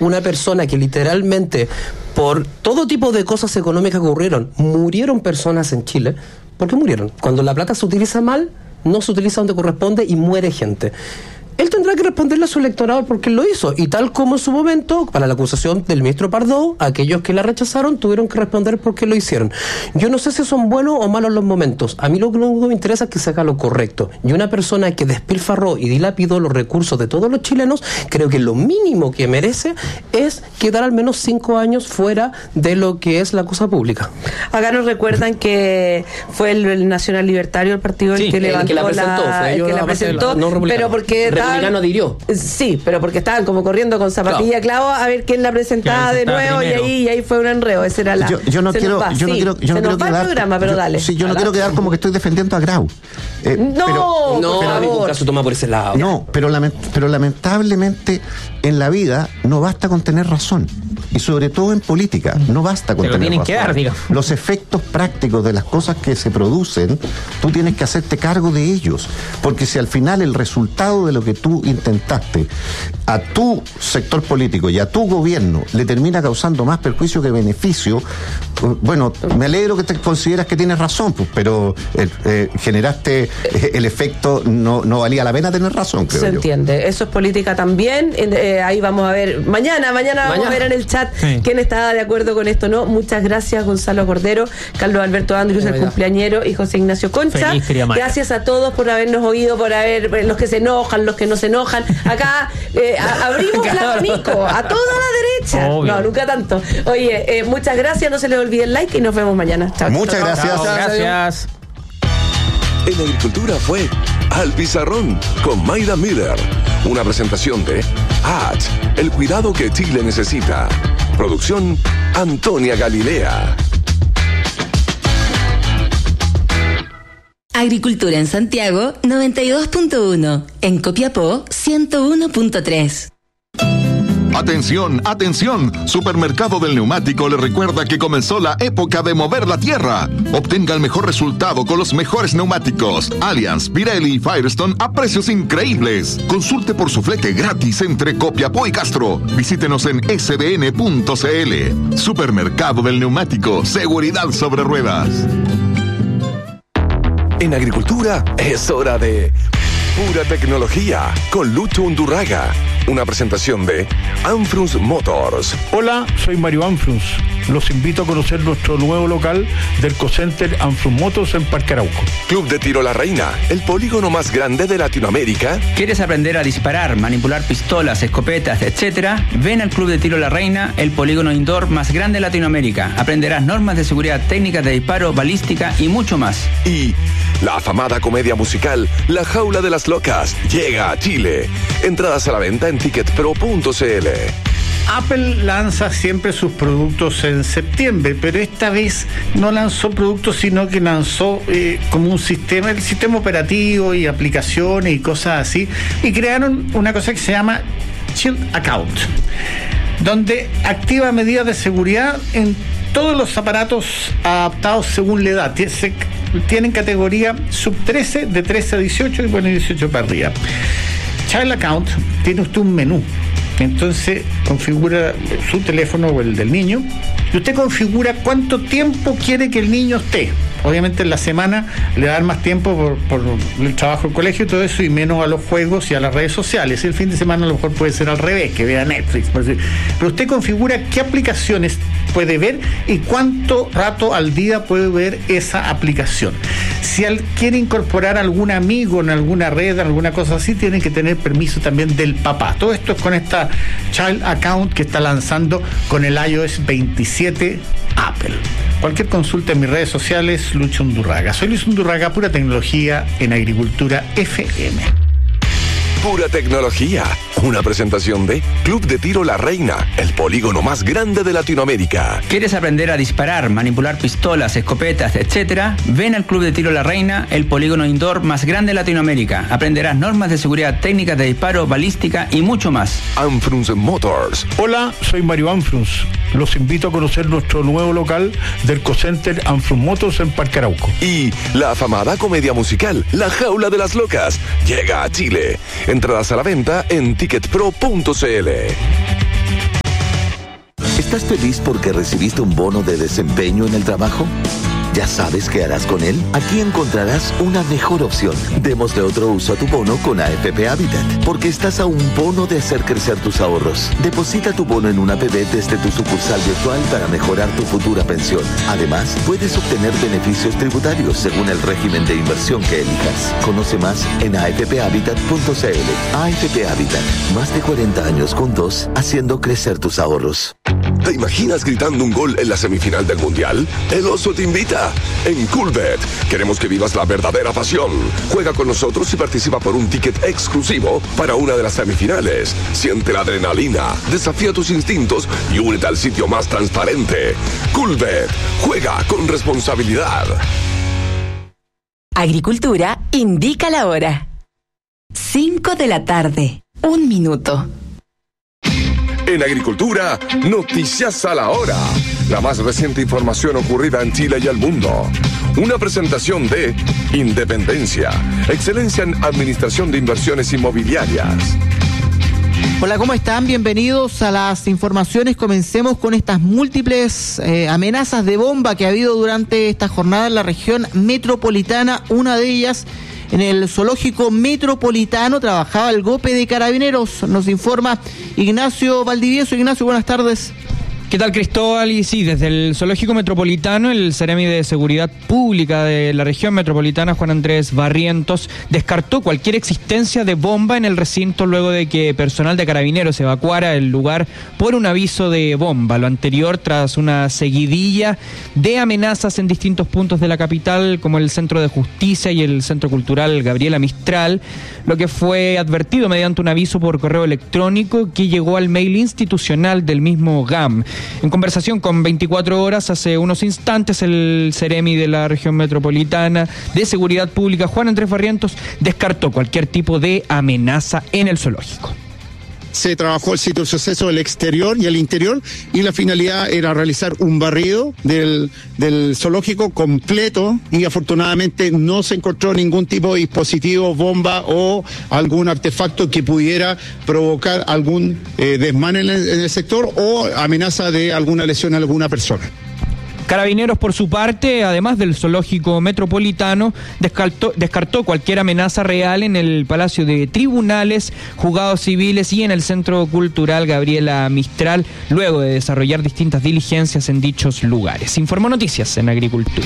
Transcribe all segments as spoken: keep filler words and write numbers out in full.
una persona que literalmente, por todo tipo de cosas económicas que ocurrieron, murieron personas en Chile. ¿Por qué murieron? Cuando la plata se utiliza mal, no se utiliza donde corresponde y muere gente. Él tendrá que responderle a su electorado porque él lo hizo, y tal como en su momento, para la acusación del ministro Pardo, aquellos que la rechazaron tuvieron que responder porque lo hicieron. Yo no sé si son buenos o malos los momentos, a mí lo que me interesa es que se haga lo correcto, y una persona que despilfarró y dilapidó los recursos de todos los chilenos, creo que lo mínimo que merece es quedar al menos cinco años fuera de lo que es la cosa pública. Acá nos recuerdan que fue el, el Nacional Libertario, el partido sí, el que el levantó que la presentó, la, fue el que la presentó, no pero porque republicano dirió. Sí, pero porque estaban como corriendo con zapatilla clavo a ver quién la presentaba de nuevo primero. y ahí y ahí fue un enreo. Esa era la. Yo, yo no se quiero, nos va, yo no sí, quiero, yo se no nos quiero va quedar. el programa, pero yo, dale. Sí, yo no Dale. quiero quedar como que estoy defendiendo a Grau. Eh, no, pero, no, pero, en ningún caso toma por ese lado. No, pero, lament, pero lamentablemente en la vida no basta con tener razón. Y sobre todo en política, no basta con Pero tener tienen razón. que dar, digamos. Los efectos prácticos de las cosas que se producen, tú tienes que hacerte cargo de ellos. Porque si al final el resultado de lo que tú intentaste a tu sector político y a tu gobierno le termina causando más perjuicio que beneficio, bueno, me alegro que te consideras que tienes razón, pues, pero eh, eh, generaste eh, el efecto, no, no valía la pena tener razón, creo Se yo. entiende, eso es política también. Eh, ahí vamos a ver, mañana, mañana vamos Mañana. a ver en el chat Sí. quién está de acuerdo con esto, ¿no? Muchas gracias, Gonzalo Cordero, Carlos Alberto Andrius, el cumpleañero, y José Ignacio Concha. Feliz, querida Maya. Gracias a todos por habernos oído, por haber, los que se enojan, los que no se enojan. Acá eh, a- abrimos el abanico a toda la derecha. Obvio. No, nunca tanto. Oye, eh, muchas gracias, no se les olvide el like y nos vemos mañana. Chao. Muchas chao. gracias. Chao, gracias. En Agricultura fue Al Pizarrón con Mayra Miller. Una presentación de H A T, el cuidado que Chile necesita. Producción Antonia Galilea. Agricultura en Santiago noventa y dos punto uno, en Copiapó ciento uno punto tres. Atención, atención, Supermercado del Neumático le recuerda que comenzó la época de mover la tierra. Obtenga el mejor resultado con los mejores neumáticos Allianz, Pirelli y Firestone a precios increíbles. Consulte por su flete gratis entre Copiapó y Castro. Visítenos en s b n punto c l. Supermercado del Neumático, seguridad sobre ruedas. En Agricultura es hora de Pura Tecnología con Lucho Undurraga. Una presentación de Anfrus Motors. Hola, soy Mario Anfrus. Los invito a conocer nuestro nuevo local del Cocenter Anfrus Motors en Parque Arauco. Club de Tiro La Reina, el polígono más grande de Latinoamérica. ¿Quieres aprender a disparar, manipular pistolas, escopetas, etcétera? Ven al Club de Tiro La Reina, el polígono indoor más grande de Latinoamérica. Aprenderás normas de seguridad, técnicas de disparo, balística y mucho más. Y la afamada comedia musical La Jaula de las Locas llega a Chile. Entradas a la venta en ticket pro punto c l. Apple lanza siempre sus productos en septiembre, pero esta vez no lanzó productos, sino que lanzó eh, como un sistema, el sistema operativo y aplicaciones y cosas así, y crearon una cosa que se llama Shield Account, donde activa medidas de seguridad en todos los aparatos adaptados según la edad. Tienen categoría sub trece, de trece a dieciocho y bueno, dieciocho para arriba. Child Account tiene usted un menú. Entonces configura su teléfono o el del niño y usted configura cuánto tiempo quiere que el niño esté. Obviamente en la semana le va a dar más tiempo por, por el trabajo del colegio y todo eso, y menos a los juegos y a las redes sociales. Y el fin de semana a lo mejor puede ser al revés, que vea Netflix. Pero usted configura qué aplicaciones puede ver y cuánto rato al día puede ver esa aplicación. Si al, quiere incorporar algún amigo en alguna red, alguna cosa así, tiene que tener permiso también del papá. Todo esto es con esta Child Account que está lanzando con el i O S veintisiete Apple. Cualquier consulta en mis redes sociales, Lucho Undurraga. Soy Luis Undurraga, Pura Tecnología en Agricultura F M. Pura Tecnología, una presentación de Club de Tiro La Reina, el polígono más grande de Latinoamérica. ¿Quieres aprender a disparar, manipular pistolas, escopetas, etcétera? Ven al Club de Tiro La Reina, el polígono indoor más grande de Latinoamérica. Aprenderás normas de seguridad, técnicas de disparo, balística y mucho más. Anfrus Motors. Hola, soy Mario Anfrus. Los invito a conocer nuestro nuevo local del Cocenter Anfrus Motors en Parque Arauco. Y la afamada comedia musical La Jaula de las Locas llega a Chile. Entradas a la venta en ticket pro punto c l. ¿Estás feliz porque recibiste un bono de desempeño en el trabajo? ¿Ya sabes qué harás con él? Aquí encontrarás una mejor opción. Démosle otro uso a tu bono con A F P Habitat, porque estás a un bono de hacer crecer tus ahorros. Deposita tu bono en una A P B desde tu sucursal virtual para mejorar tu futura pensión. Además, puedes obtener beneficios tributarios según el régimen de inversión que elijas. Conoce más en a f p habitat punto c l. A F P Habitat, más de cuarenta años juntos, haciendo crecer tus ahorros. ¿Te imaginas gritando un gol en la semifinal del Mundial? El Oso te invita. En Coolbet queremos que vivas la verdadera pasión. Juega con nosotros y participa por un ticket exclusivo para una de las semifinales. Siente la adrenalina, desafía tus instintos y únete al sitio más transparente. Coolbet. Juega con responsabilidad. Agricultura indica la hora. cinco de la tarde. Un minuto. En Agricultura, noticias a la hora. La más reciente información ocurrida en Chile y el mundo. Una presentación de Independencia, excelencia en administración de inversiones inmobiliarias. Hola, ¿cómo están? Bienvenidos a las informaciones. Comencemos con estas múltiples eh, amenazas de bomba que ha habido durante esta jornada en la región metropolitana. Una de ellas en el zoológico metropolitano trabajaba el GOPE de Carabineros. Nos informa Ignacio Valdivieso. Ignacio, buenas tardes. ¿Qué tal, Cristóbal? Y sí, desde el Zoológico Metropolitano, el Ceremi de Seguridad Pública de la región metropolitana, Juan Andrés Barrientos, descartó cualquier existencia de bomba en el recinto luego de que personal de Carabineros evacuara el lugar por un aviso de bomba. Lo anterior tras una seguidilla de amenazas en distintos puntos de la capital, como el Centro de Justicia y el Centro Cultural Gabriela Mistral, lo que fue advertido mediante un aviso por correo electrónico que llegó al mail institucional del mismo G A M. En conversación con veinticuatro horas, hace unos instantes, el Ceremi de la región metropolitana de Seguridad Pública, Juan Andrés Barrientos, descartó cualquier tipo de amenaza en el zoológico. Se trabajó el sitio de suceso, el exterior y el interior, y la finalidad era realizar un barrido del, del zoológico completo, y afortunadamente no se encontró ningún tipo de dispositivo, bomba o algún artefacto que pudiera provocar algún eh, desmán en el, en el sector o amenaza de alguna lesión a alguna persona. Carabineros, por su parte, además del zoológico metropolitano, descartó, descartó cualquier amenaza real en el Palacio de Tribunales, Juzgados Civiles y en el Centro Cultural Gabriela Mistral, luego de desarrollar distintas diligencias en dichos lugares. Informó Noticias en Agricultura.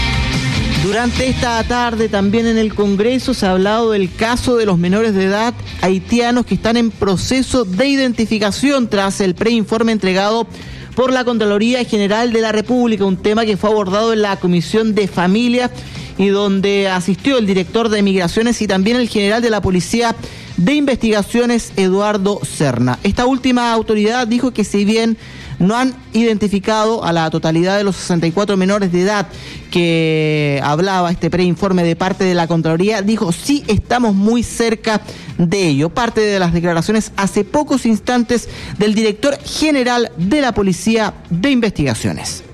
Durante esta tarde también en el Congreso se ha hablado del caso de los menores de edad haitianos que están en proceso de identificación tras el preinforme entregado por la Contraloría General de la República, un tema que fue abordado en la Comisión de Familia y donde asistió el director de Migraciones y también el general de la Policía de Investigaciones, Eduardo Serna. Esta última autoridad dijo que si bien no han identificado a la totalidad de los sesenta y cuatro menores de edad que hablaba este preinforme de parte de la Contraloría, dijo sí estamos muy cerca de ello. Parte de las declaraciones hace pocos instantes del director general de la Policía de Investigaciones.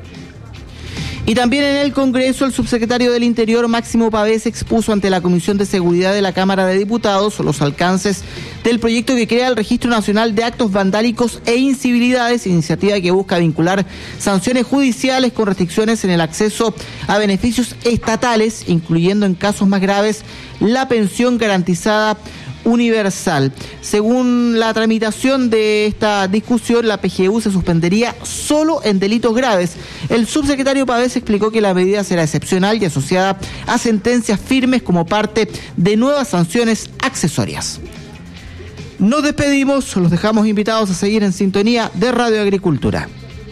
Y también en el Congreso, el subsecretario del Interior, Máximo Pavés, expuso ante la Comisión de Seguridad de la Cámara de Diputados los alcances del proyecto que crea el Registro Nacional de Actos Vandálicos e Incivilidades, iniciativa que busca vincular sanciones judiciales con restricciones en el acceso a beneficios estatales, incluyendo en casos más graves la pensión garantizada universal. Según la tramitación de esta discusión, la P G U se suspendería solo en delitos graves. El subsecretario Pavés explicó que la medida será excepcional y asociada a sentencias firmes como parte de nuevas sanciones accesorias. Nos despedimos, los dejamos invitados a seguir en sintonía de Radio Agricultura.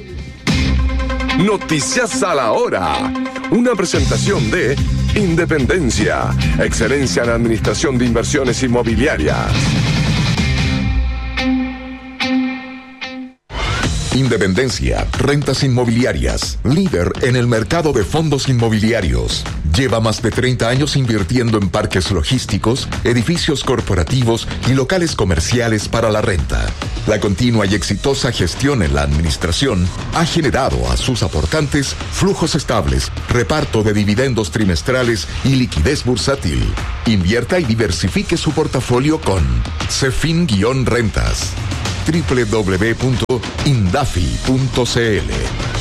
Noticias a la hora. Una presentación de Independencia, excelencia en administración de inversiones inmobiliarias. Independencia, rentas inmobiliarias, líder en el mercado de fondos inmobiliarios. Lleva más de treinta años invirtiendo en parques logísticos, edificios corporativos y locales comerciales para la renta. La continua y exitosa gestión en la administración ha generado a sus aportantes flujos estables, reparto de dividendos trimestrales y liquidez bursátil. Invierta y diversifique su portafolio con Cefin-Rentas. doble u doble u doble u punto indafi punto c l.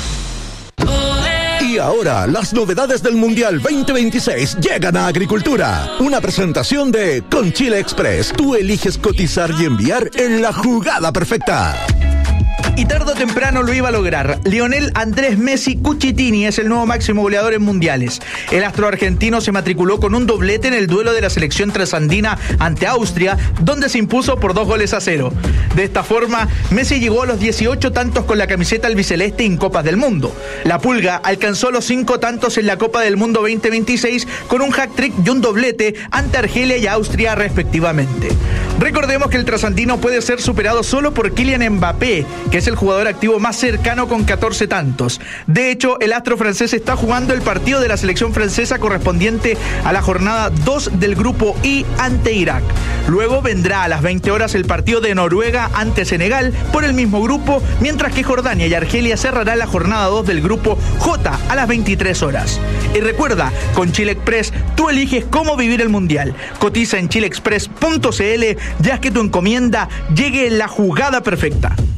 Y ahora, las novedades del Mundial veinte veintiséis llegan a Agricultura. Una presentación de Con Chile Express. Tú eliges cotizar y enviar en la jugada perfecta. Y tarde o temprano lo iba a lograr. Lionel Andrés Messi Cuchitini es el nuevo máximo goleador en mundiales. El astro argentino se matriculó con un doblete en el duelo de la selección trasandina ante Austria, donde se impuso por dos goles a cero. De esta forma, Messi llegó a los dieciocho tantos con la camiseta albiceleste en Copas del Mundo. La Pulga alcanzó los cinco tantos en la Copa del Mundo veinte veintiséis con un hat-trick y un doblete ante Argelia y Austria respectivamente. Recordemos que el trasandino puede ser superado solo por Kylian Mbappé, que es el jugador activo más cercano con catorce tantos. De hecho, el astro francés está jugando el partido de la selección francesa correspondiente a la jornada dos del grupo I ante Irak. Luego vendrá a las veinte horas el partido de Noruega ante Senegal por el mismo grupo, mientras que Jordania y Argelia cerrará la jornada dos del grupo J a las veintitrés horas. Y recuerda, con Chile Express tú eliges cómo vivir el Mundial. Cotiza en chile express punto c l ya que tu encomienda llegue en la jugada perfecta.